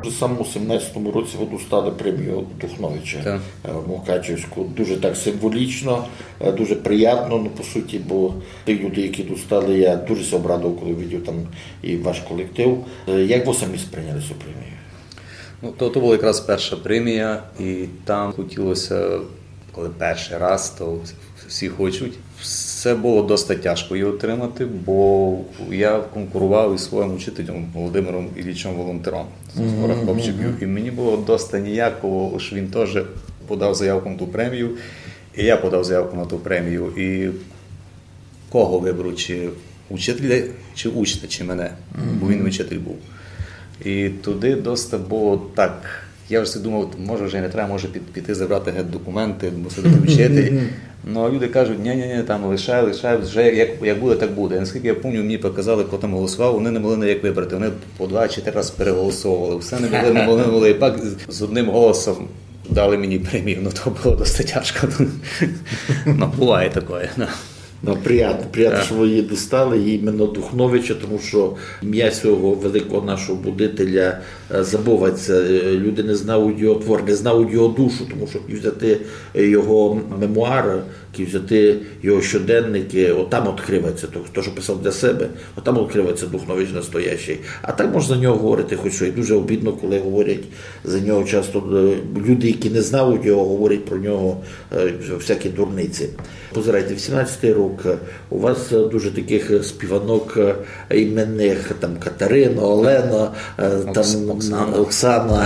Саме у 17-му році ви достали премію Духновича Мукачевську. Дуже так символічно, дуже приємно, ну, по суті, бо ті люди, які достали, я дуже се обрадував, коли бачив там і ваш колектив. Як ви самі сприйняли цю премію? Ну, то була якраз перша премія, і там хотілося, коли перший раз, то всі хочуть. Все було досить тяжко її отримати, бо я конкурував із своїм учителем Володимиром Іллічем Волонтером з збору хлопчиків. І мені було досить ніяково, що він теж подав заявку на ту премію, і я подав заявку на ту премію. І кого виберу, чи учителя, чи учня, чи мене, бо він учитель був. І туди досить було так. Я вже думав, може вже не треба, може піти забрати геть документи, бо все таки вчитель. Ну, а люди кажуть, ні, там лишай, вже як буде, так буде. Наскільки я пам'ятаю, мені показали, хто там голосував, вони не могли ніяк вибрати. Вони по 2-4 рази переголосовували. Все не могли. І так з одним голосом дали мені премію. Ну, то було досить тяжко. Ну, буває таке. Ну, приємно, що ви її достали, іменно Духновича, тому що ім'я цього великого нашого будителя забувається. Люди не знають його твор, не знають його душу, тому що взяти його мемуари, взяти його щоденники, отам відкривається, то, що писав для себе, отам відкривається Духнович настоящий. А так можна за нього говорити хоч що. І дуже обідно, коли говорять за нього часто люди, які не знають його, говорять про нього всякі дурниці. Позирайте, в 17-й рік у вас дуже таких співанок іменних, там Катерина, Олена, там Оксана.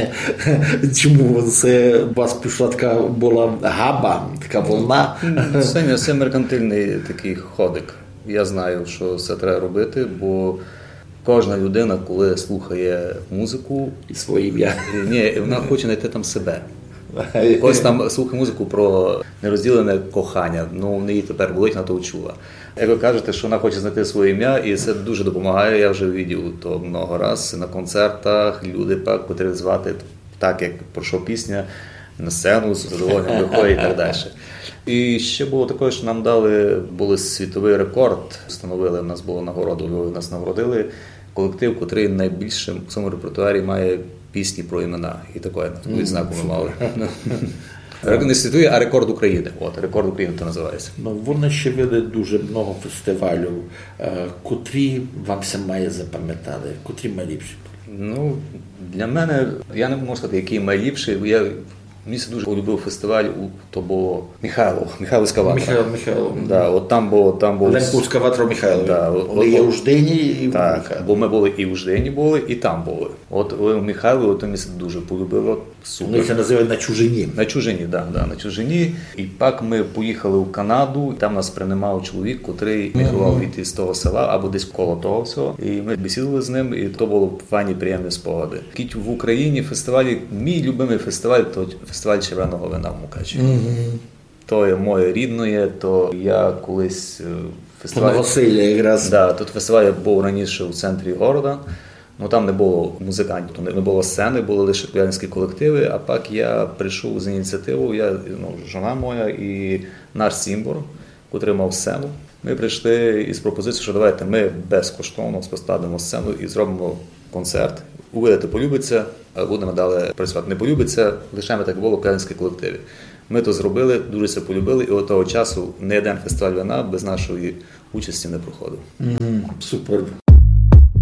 Чому це у вас пішла така була габа, така волна? Це меркантильний такий ходик. Я знаю, що це треба робити, бо кожна людина, коли слухає музику і своє ім'я, вона хоче знайти там себе. Ось там слухає музику про нерозділене кохання, ну в неї тепер болить, вона то чула. Як ви кажете, що вона хоче знайти своє ім'я, і це дуже допомагає, я вже бачив то много раз на концертах, люди котрі звати так, як пройшла пісня, на сцену з задоволенням виходить і так далі. І ще було таке, що нам були світовий рекорд, встановили, в нас було нагороду, нас нагородили колектив, який найбільше в цьому репертуарі має пісні про імена. І таку відзнаку ми мали. Не світовий, а рекорд України. Рекорд України це називається. Ну, вони ще вели дуже багато фестивалів. Котрі вам все має запам'ятали? Котрі найліпші? Ну, для мене, я не можу сказати, який найліпший. Мені дуже полюбив фестиваль, то було Михайло Скаватра. Михайло. Да, от там було. Ленку Скаватра Михайлові. Да, і у Ждені, і в так, бо ми були і у Ждені були, і там були. От у Михайло, то мені дуже полюбило. Супер. Вони це називають на чужині. На чужині, на чужині. І пак ми поїхали в Канаду, і там нас приймав чоловік, котрий мігрував з того села, або десь коло того всього. І ми бесідували з ним, і то було файні, приємні спогади. В Україні фестивалі, мій любимий фестиваль, то фестиваль червоного вина в Мукачеві. То є моє рідне, то я колись фестиваль... Василя якраз. Да, тут фестиваль був раніше у центрі міста. Ну, там не було музикантів, не було сцени, були лише піанські колективи, а пак я прийшов з ініціативою, жона моя і наш Сімбор, котрий мав сцену. Ми прийшли із пропозицією, що давайте ми безкоштовно поставимо сцену і зробимо концерт. Увидите, полюбиться, а будемо далі працювати. Не полюбиться, лишаємо так було в піанській колективі. Ми то зробили, дуже це полюбили, і от того часу не один фестиваль вина без нашої участі не проходив. Супер.